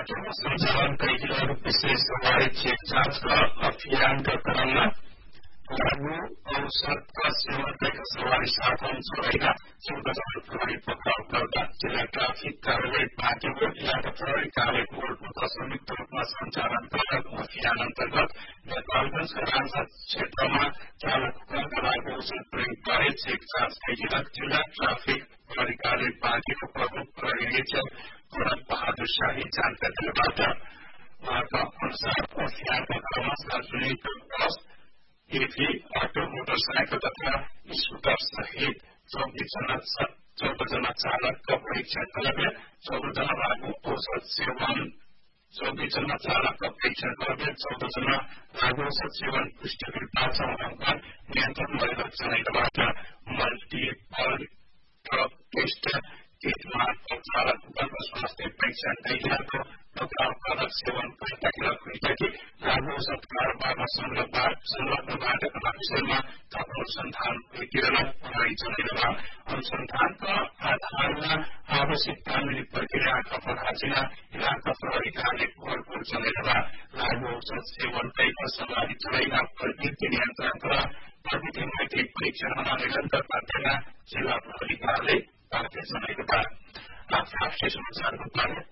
सञ्चालन कैदीहरू विशेष सवारी चेक जाँचका अभियानका क्रममा लागू औषधका सेवनका सवारी साधन चलाएका 14 जना प्रहरी पक्राउ गर्दा जिल्ला ट्राफिक कार्यालय बाँकेको इलाका प्रहरी कार्यालयको संयुक्त रूपमा सञ्चालन गरेको अभियान अन्तर्गत नेपालगञ्जका राजा क्षेत्रमा चालक हुकुमका लागि औषध प्रयोग गरे चेक जाँच कैदीलाई जिल्ला ट्राफिक प्रहरी कार्यालय बाँकेको प्रमुख प्रहरी निरीक्षक भरत बहादुर शाही जानकारी दिनुभबाट उहाँका अनुसार अभियानका क्रममा सार्वजनिक बस एभी अटो मोटरसाइकल तथा स्कुटर सहित 14 जना चालकका परीक्षण गर्दै 14 जना लागू औषध सेवन 24 जना चालकका परीक्षण गर्दै 14 जना लागू औषध सेवन पुष्टि पाँच अङ्कन नियन्त्रण गरेर चलाइबाट मल्टिपल ड्रग टेस्ट किट मार्फत चालक हुकुमको स्वास्थ्य परीक्षण कैदीहरूको पक्राउ गर्न सेवन गरिसके लागू औषध कारोबारमा संलग्न भएका विषयमा थप अनुसन्धान प्रक्रियालाई अगाडि चलाइरहँदा अनुसन्धानका आधारमा आवश्यक कानूनी प्रक्रियाका पराजिना इलाका प्रहरी कार्यालय भरपूर चलाइरहँदा लागू औषध सेवन कैका सवारी चलाइना प्रवृत्ति नियन्त्रण र प्रवृत्ति मैत्रिक परीक्षणमा निरन्तरता दिन जिल्ला प्रहरी कार्यालय बाँके चलाएको छ।